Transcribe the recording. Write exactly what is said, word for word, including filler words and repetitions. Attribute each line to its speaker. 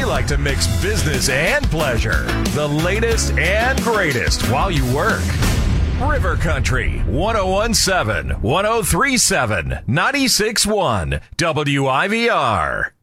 Speaker 1: We like to mix business and pleasure. The latest and greatest while you work. River Country, one oh one point seven, one oh three point seven, ninety-six point one, W I V R.